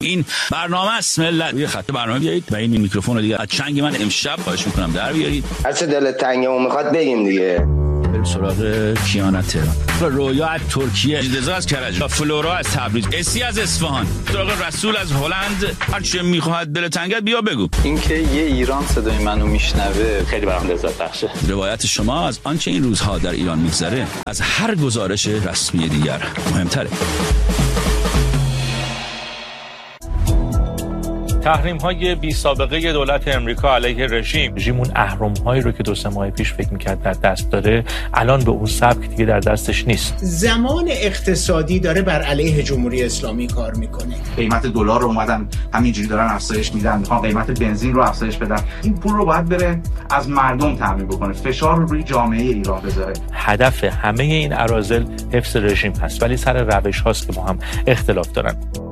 این برنامه است ملت. یه خط برنامه بیارید و این میکروفون رو دیگه از چنگ من امشب خواهش میکنم در بیارید. هر چه دلت تنگه و میخواد بگیم دیگه. بریم سراغ کیانا تهران، رویا از ترکیه، رضا از کرج، فلورا از تبریز، اسی از اصفهان، سراغ رسول از هلند. هر چه میخواد دل تنگت بیا بگو. اینکه یه ایران صدای منو میشنوه خیلی برام لذت بخشه. روایت شما از آنچه این روزها در ایران میگذره از هر گزارش رسمی دیگر مهمتره. تحریم‌های بی سابقه دولت امریکا علیه رژیم اون اهرم‌هایی رو که 2-3 ماه پیش فکر می‌کرد در دست داره، الان به اون سبک دیگه در دستش نیست. زمان اقتصادی داره بر علیه جمهوری اسلامی کار میکنه. قیمت دلار رو اومدن همینجوری دارن افزایش میدن، میخوان قیمت بنزین رو افزایش بدن. این پول رو باید بره از مردم تامین بکنه، فشار رو روی جامعه ایران بذاره. هدف همه این اراذل حفظ رژیم هست، ولی سر روش هاست که با هم اختلاف دارن.